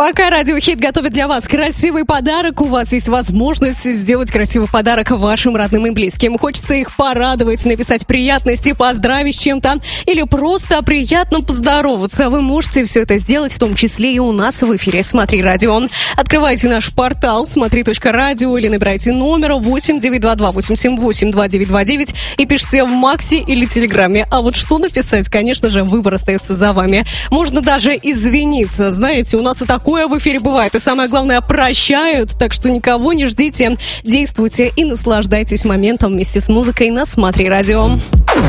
Пока Радиохит готовит для вас красивый подарок, у вас есть возможность сделать красивый подарок вашим родным и близким. Хочется их порадовать, написать приятности, поздравить с чем-то или просто приятно поздороваться. Вы можете все это сделать, в том числе и у нас в эфире «Смотри радио». Открывайте наш портал смотри.радио или набирайте номер 8-922-878-2929 и пишите в Максе или Телеграме. А вот что написать, конечно же, выбор остается за вами. Можно даже извиниться. Знаете, у нас и такое в эфире бывает. И самое главное, прощают. Так что никого не ждите. Действуйте и наслаждайтесь моментом вместе с музыкой на «Смотри радио».